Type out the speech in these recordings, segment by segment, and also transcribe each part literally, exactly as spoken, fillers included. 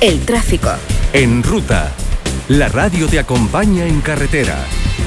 El tráfico. En Ruta, la radio te acompaña en carretera.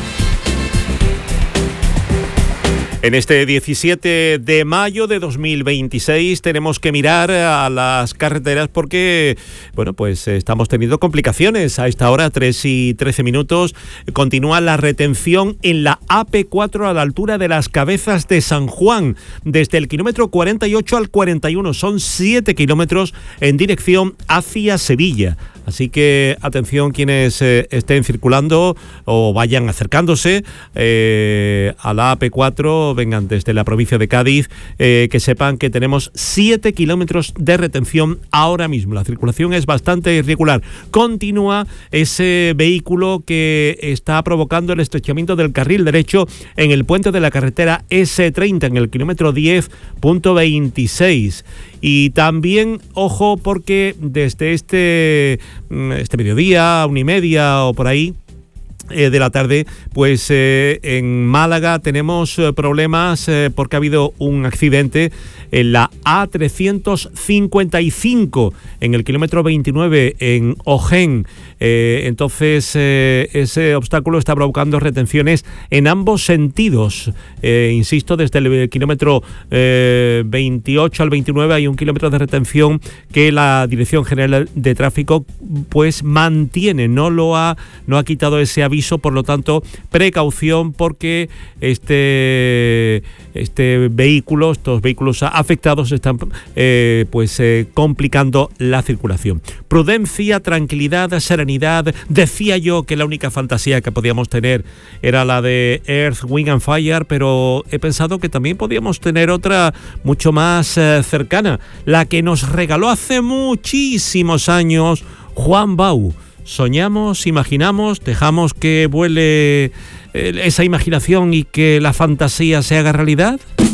En este diecisiete de mayo de dos mil veintiséis tenemos que mirar a las carreteras porque, bueno, pues estamos teniendo complicaciones. A esta hora, tres y trece minutos, continúa la retención en la A P cuatro a la altura de las Cabezas de San Juan, desde el kilómetro cuarenta y ocho al cuarenta y uno. Son siete kilómetros en dirección hacia Sevilla. Así que atención quienes eh, estén circulando o vayan acercándose eh, a la A P cuatro, vengan desde la provincia de Cádiz, eh, que sepan que tenemos siete kilómetros de retención ahora mismo. La circulación es bastante irregular. Continúa ese vehículo que está provocando el estrechamiento del carril derecho en el puente de la carretera ese treinta, en el kilómetro diez punto veintiséis. Y también, ojo, porque desde este, este mediodía, una y media o por ahí, Eh, de la tarde, pues eh, en Málaga tenemos eh, problemas eh, porque ha habido un accidente en la A trescientos cincuenta y cinco, en el kilómetro veintinueve, en Ojén. Eh, entonces, eh, ese obstáculo está provocando retenciones en ambos sentidos. Eh, insisto, desde el kilómetro eh, veintiocho al veintinueve hay un kilómetro de retención que la Dirección General de Tráfico pues mantiene, no lo ha, no ha quitado ese aviso. Por lo tanto, precaución porque este, este vehículo, estos vehículos afectados están eh, pues eh, complicando la circulación. Prudencia, tranquilidad, serenidad. Decía yo que la única fantasía que podíamos tener era la de Earth, Wind and Fire, pero he pensado que también podíamos tener otra mucho más eh, cercana, la que nos regaló hace muchísimos años Juan Bau. Soñamos, imaginamos, dejamos que vuele esa imaginación y que la fantasía se haga realidad.